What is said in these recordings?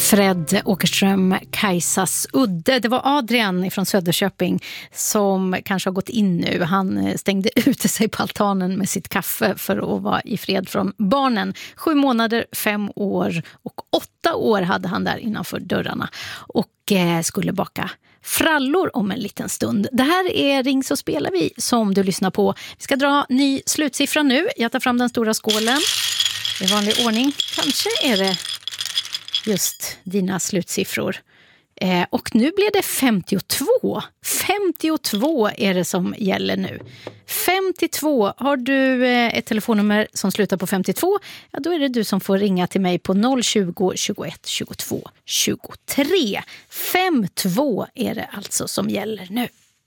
Fred Åkerström, Kajsas udde. Det var Adrian från Söderköping som kanske har gått in nu. Han stängde ute sig på altanen med sitt kaffe för att vara i fred från barnen. 7 månader, 5 år och 8 år hade han där innanför dörrarna och skulle baka frallor om en liten stund. Det här är Ring så spelar vi som du lyssnar på. Vi ska dra ny slutsiffra nu. Jag tar fram den stora skålen i vanlig ordning. Kanske är det just dina slutsiffror. Och nu blir det 52. 52 är det som gäller nu. 52. Har du ett telefonnummer som slutar på 52? Ja, då är det du som får ringa till mig på 020 21 22 23. 52 är det alltså som gäller nu.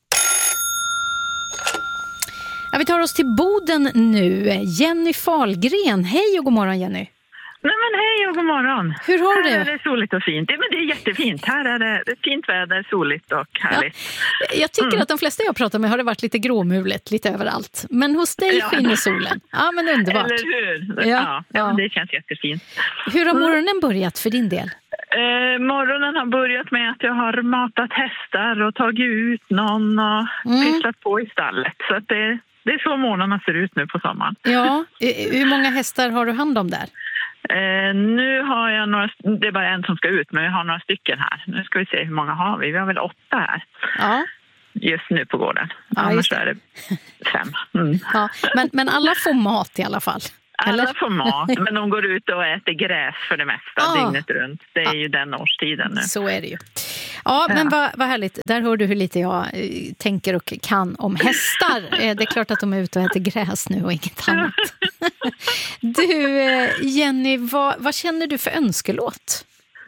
Ja, vi tar oss till Boden nu. Jenny Fahlgren. Hej och god morgon, Jenny. Nej men hej och god morgon. Hur har du det? Här är det soligt och fint. Ja, men det är jättefint. Här är det fint väder, soligt och härligt. Ja, jag tycker att de flesta jag pratar med har det varit lite gråmulet, lite överallt. Men hos dig skiner solen. Ja, men underbart. Eller hur? Ja. Det känns jättefint. Hur har morgonen börjat för din del? Morgonen har börjat med att jag har matat hästar och tagit ut någon och pysslat på i stallet. Så att det är så morgonen ser ut nu på sommaren. Ja, hur många hästar har du hand om där? Nu har jag några, det är bara en som ska ut, men jag har några stycken här. Nu ska vi se hur många har vi. Vi har väl 8 här. Ja. Just nu på gården. Ja, annars är det 5. Ja, men alla får mat i alla fall. Eller? Alla får mat, men de går ut och äter gräs för det mesta dygnet runt. Det är ju den årstiden nu. Så är det ju. Ja, men vad härligt. Där hör du hur lite jag tänker och kan om hästar. Det är klart att de är ute och äter gräs nu och inget annat. Du, Jenny, vad känner du för önskelåt?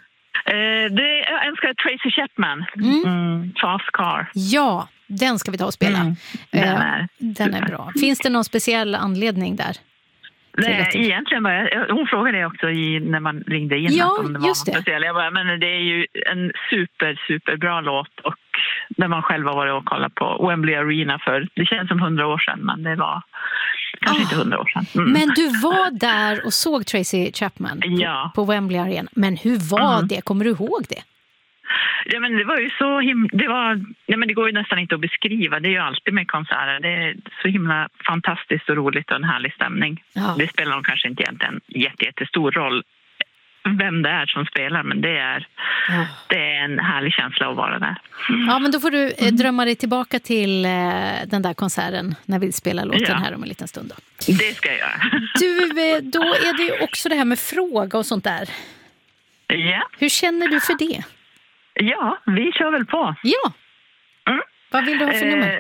Jag önskar Tracy Chapman. Fast Car. Ja, den ska vi ta och spela. Den är bra. Finns det någon speciell anledning där? Nej, egentligen bara, hon frågade det också när man ringde in. Ja, om det var just det. Jag bara, men det är ju en superbra låt och när man själv har varit och kollat på Wembley Arena för, det känns som 100 år sedan, men det var kanske inte 100 år sedan. Men du var där och såg Tracy Chapman på Wembley Arena. Men hur var det? Kommer du ihåg det? Ja, men det var ju så det går ju nästan inte att beskriva. Det är ju alltid med konserter. Det är så himla fantastiskt och roligt och en härlig stämning. Ja. Det spelar nog kanske inte egentligen jättestor roll vem det är som spelar, men det är en härlig känsla att vara där. Ja, men då får du drömma dig tillbaka till den där konserten när vi spelar låten här om en liten stund. Då. Det ska jag göra. Du, då är det ju också det här med fråga och sånt där. Ja. Hur känner du för det? Ja, vi kör väl på. Ja. Vad vill du ha för nummer?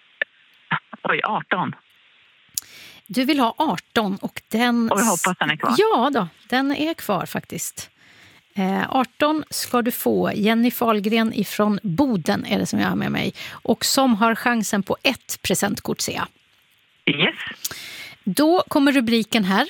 18. Du vill ha 18 och den... Och jag hoppas den är kvar. Ja då, den är kvar faktiskt. 18 ska du få. Jenny Fahlgren ifrån Boden är det som jag har med mig. Och som har chansen på 1 presentkort, ser jag. Yes. Då kommer rubriken här.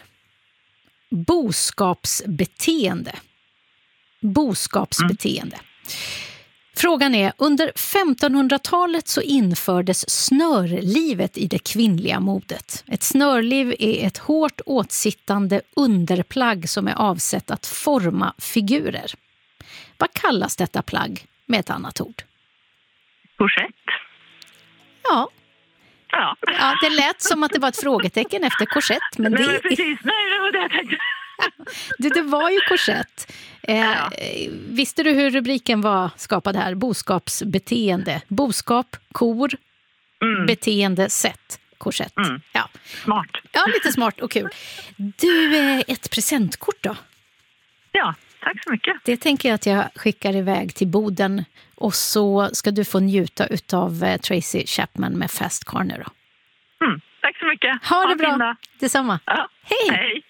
Boskapsbeteende. Boskapsbeteende. Frågan är, under 1500-talet så infördes snörlivet i det kvinnliga modet. Ett snörliv är ett hårt åtsittande underplagg som är avsett att forma figurer. Vad kallas detta plagg med ett annat ord? Korsett. Ja, det lät som att det var ett frågetecken efter korsett. Men nej, men precis. Nej, det var det jag tänkte. Det var ju korsett. Visste du hur rubriken var skapad här? Boskapsbeteende. Boskap, kor, beteende, sätt, korsett. Ja. Smart. Ja, lite smart och kul. Du, ett presentkort då? Ja, tack så mycket. Det tänker jag att jag skickar iväg till Boden. Och så ska du få njuta utav Tracy Chapman med Fast Car nu då. Tack så mycket. Ha det bra. Detsamma. Ja. Hej! Hej!